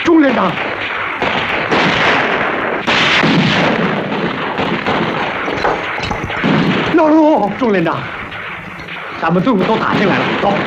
钟连长。老卢，钟连长，咱们队伍都打进来了，走。